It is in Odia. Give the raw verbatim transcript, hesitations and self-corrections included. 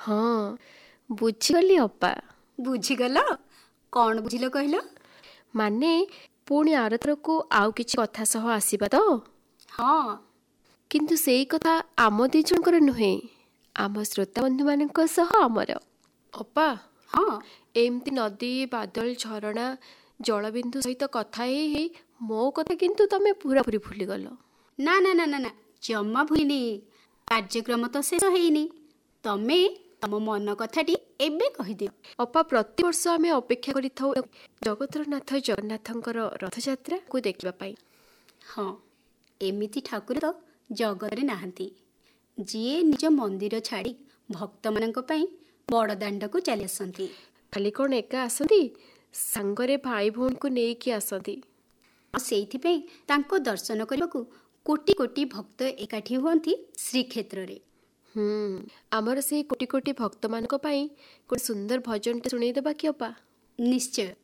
ହଁ ବୁଝିଗଲି ଅପା। ବୁଝିଗଲ? କ'ଣ ବୁଝିଲ କହିଲ? ମାନେ ପୁଣି ଆରଥରକୁ ଆଉ କିଛି କଥା ସହ ଆସିବା ତ? ହଁ। କିନ୍ତୁ ସେଇ କଥା ଆମ ଦି ଜଣଙ୍କର ନୁହେଁ, ଆମ ଶ୍ରୋତାବନ୍ଧୁମାନଙ୍କ ସହ ଆମର। ଅପା, ହଁ ଏମିତି ନଦୀ, ବାଦଲ, ଝରଣା, ଜଳବିନ୍ଦୁ ସହିତ କଥା ହେଇ ହେଇ ମୋ କଥା କିନ୍ତୁ ତମେ ପୁରାପୁରି ଭୁଲିଗଲ। ନା ନା ନା ନା ନା ଜମା ଭୁଲିନି। କାର୍ଯ୍ୟକ୍ରମ ତ ଶେଷ ହେଇନି। ତମେ ତମ ମନ କଥାଟି ଏବେ କହିଦିଅ। ଅପା, ପ୍ରତିବର୍ଷ ଆମେ ଅପେକ୍ଷା କରିଥାଉ ଜଗତର ନାଥ ଜଗନ୍ନାଥଙ୍କର ରଥଯାତ୍ରାକୁ ଦେଖିବା ପାଇଁ। ହଁ, ଏମିତି ଠାକୁର ତ ଜଗତରେ ନାହାନ୍ତି, ଯିଏ ନିଜ ମନ୍ଦିର ଛାଡ଼ି ଭକ୍ତମାନଙ୍କ ପାଇଁ ବଡ଼ ଦାଣ୍ଡକୁ ଚାଲି ଆସନ୍ତି। ଖାଲି କ'ଣ ଏକା ଆସନ୍ତି, ସାଙ୍ଗରେ ଭାଇ ଭଉଣୀକୁ ନେଇକି ଆସନ୍ତି। ଆଉ ସେଇଥିପାଇଁ ତାଙ୍କ ଦର୍ଶନ କରିବାକୁ କୋଟି କୋଟି ଭକ୍ତ ଏକାଠି ହୁଅନ୍ତି ଶ୍ରୀକ୍ଷେତ୍ରରେ। ହୁଁ, ଆମର ସେଇ କୋଟି କୋଟି ଭକ୍ତମାନଙ୍କ ପାଇଁ ଗୋଟେ ସୁନ୍ଦର ଭଜନଟେ ଶୁଣେଇଦେବା କି ଅପା? ନିଶ୍ଚୟ।